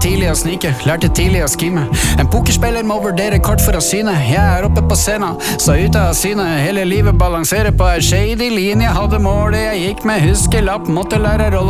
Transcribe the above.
tidlig å snike, lærte tidlig å skime. En pokerspiller må vurdere kort for å syne. Jeg oppe på scenen, så ute av syne. Hele livet balanserer på en shady linje. Hadde målet, jeg gikk med huskelapp, måtte lære roller.